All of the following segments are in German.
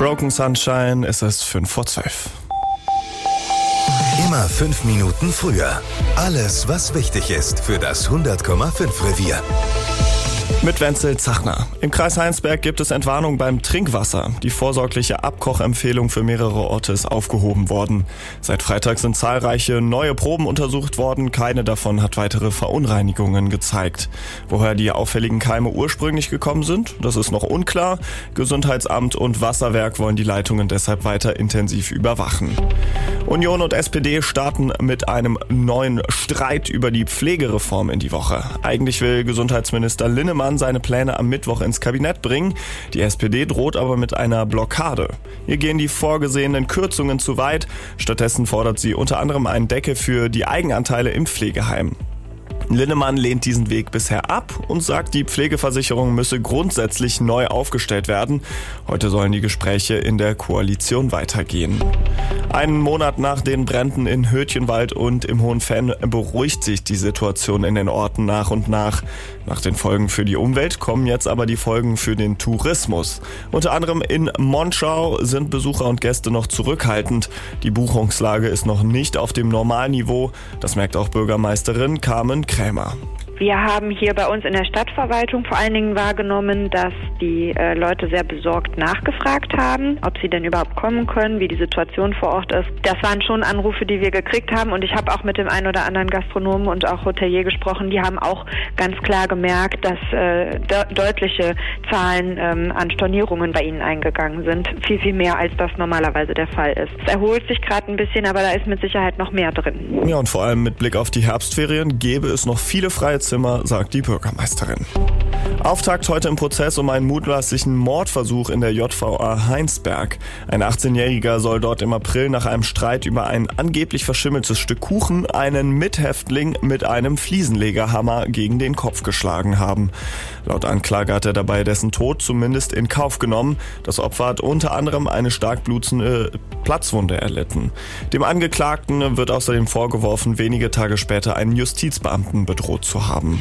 Broken Sunshine, es ist 11:55. Immer 5 Minuten früher. Alles, was wichtig ist für das 100,5 Revier. Mit Wenzel Zachner. Im Kreis Heinsberg gibt es Entwarnung beim Trinkwasser. Die vorsorgliche Abkochempfehlung für mehrere Orte ist aufgehoben worden. Seit Freitag sind zahlreiche neue Proben untersucht worden. Keine davon hat weitere Verunreinigungen gezeigt. Woher die auffälligen Keime ursprünglich gekommen sind, das ist noch unklar. Gesundheitsamt und Wasserwerk wollen die Leitungen deshalb weiter intensiv überwachen. Union und SPD starten mit einem neuen Streit über die Pflegereform in die Woche. Eigentlich will Gesundheitsminister Linnemann seine Pläne am Mittwoch ins Kabinett bringen. Die SPD droht aber mit einer Blockade. Hier gehen die vorgesehenen Kürzungen zu weit. Stattdessen fordert sie unter anderem einen Deckel für die Eigenanteile im Pflegeheim. Linnemann lehnt diesen Weg bisher ab und sagt, die Pflegeversicherung müsse grundsätzlich neu aufgestellt werden. Heute sollen die Gespräche in der Koalition weitergehen. Einen Monat nach den Bränden in Hötjenwald und im Hohenfenn beruhigt sich die Situation in den Orten nach und nach. Nach den Folgen für die Umwelt kommen jetzt aber die Folgen für den Tourismus. Unter anderem in Monschau sind Besucher und Gäste noch zurückhaltend. Die Buchungslage ist noch nicht auf dem Normalniveau. Das merkt auch Bürgermeisterin Carmen Krämer. Wir haben hier bei uns in der Stadtverwaltung vor allen Dingen wahrgenommen, dass die Leute sehr besorgt nachgefragt haben, ob sie denn überhaupt kommen können, wie die Situation vor Ort ist. Das waren schon Anrufe, die wir gekriegt haben, und ich habe auch mit dem einen oder anderen Gastronomen und auch Hotelier gesprochen. Die haben auch ganz klar gemerkt, dass deutliche Zahlen an Stornierungen bei ihnen eingegangen sind. Viel, viel mehr, als das normalerweise der Fall ist. Es erholt sich gerade ein bisschen, aber da ist mit Sicherheit noch mehr drin. Ja, und vor allem mit Blick auf die Herbstferien gäbe es noch viele freie Zimmer, sagt die Bürgermeisterin. Auftakt heute im Prozess um einen mutmaßlichen Mordversuch in der JVA Heinsberg. Ein 18-Jähriger soll dort im April nach einem Streit über ein angeblich verschimmeltes Stück Kuchen einen Mithäftling mit einem Fliesenlegerhammer gegen den Kopf geschlagen haben. Laut Anklage hat er dabei dessen Tod zumindest in Kauf genommen. Das Opfer hat unter anderem eine stark blutende Platzwunde erlitten. Dem Angeklagten wird außerdem vorgeworfen, wenige Tage später einen Justizbeamten bedroht zu haben.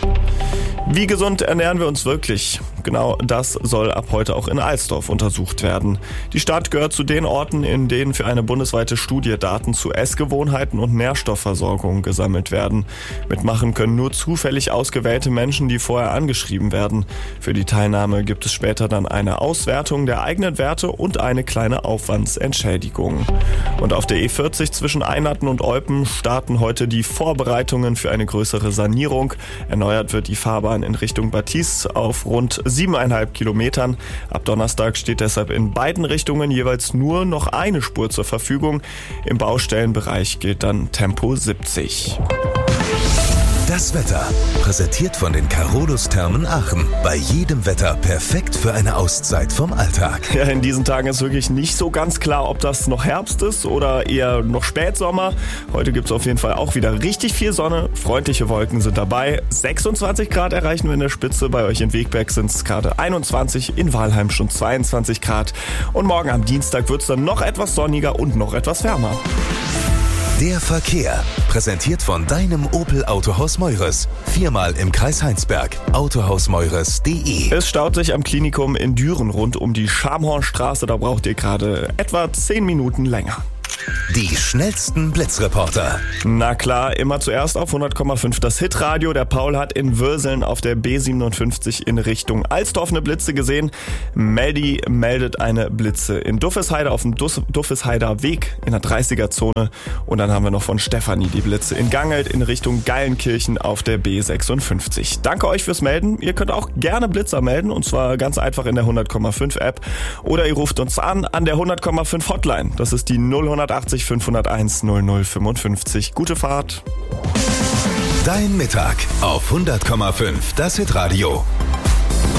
Wie gesund ernähren wir uns wirklich? Genau das soll ab heute auch in Alsdorf untersucht werden. Die Stadt gehört zu den Orten, in denen für eine bundesweite Studie Daten zu Essgewohnheiten und Nährstoffversorgung gesammelt werden. Mitmachen können nur zufällig ausgewählte Menschen, die vorher angeschrieben werden. Für die Teilnahme gibt es später dann eine Auswertung der eigenen Werte und eine kleine Aufwandsentschädigung. Und auf der E40 zwischen Einhatten und Eupen starten heute die Vorbereitungen für eine größere Sanierung. Erneuert wird die Fahrbahn in Richtung Bad Thies auf rund 7,5 Kilometern. Ab Donnerstag steht deshalb in beiden Richtungen jeweils nur noch eine Spur zur Verfügung. Im Baustellenbereich gilt dann Tempo 70. Das Wetter, präsentiert von den Carolus-Thermen Aachen. Bei jedem Wetter perfekt für eine Auszeit vom Alltag. Ja, in diesen Tagen ist wirklich nicht so ganz klar, ob das noch Herbst ist oder eher noch Spätsommer. Heute gibt es auf jeden Fall auch wieder richtig viel Sonne. Freundliche Wolken sind dabei. 26 Grad erreichen wir in der Spitze. Bei euch in Wegberg sind es gerade 21, in Walheim schon 22 Grad. Und morgen am Dienstag wird es dann noch etwas sonniger und noch etwas wärmer. Der Verkehr, präsentiert von deinem Opel Autohaus Meures. 4-mal im Kreis Heinsberg. Autohausmeures.de. Es staut sich am Klinikum in Düren rund um die Schamhornstraße. Da braucht ihr gerade etwa 10 Minuten länger. Die schnellsten Blitzreporter. Na klar, immer zuerst auf 100,5 das Hitradio. Der Paul hat in Würseln auf der B57 in Richtung Alsdorf eine Blitze gesehen. Meldi meldet eine Blitze in Duffesheide auf dem Duffesheider Weg in der 30er-Zone. Und dann haben wir noch von Stefanie die Blitze in Gangelt in Richtung Geilenkirchen auf der B56. Danke euch fürs Melden. Ihr könnt auch gerne Blitzer melden, und zwar ganz einfach in der 100,5 App. Oder ihr ruft uns an der 100,5 Hotline. Das ist die 080 501 0055. Gute Fahrt. Dein Mittag auf 100,5 das Hitradio.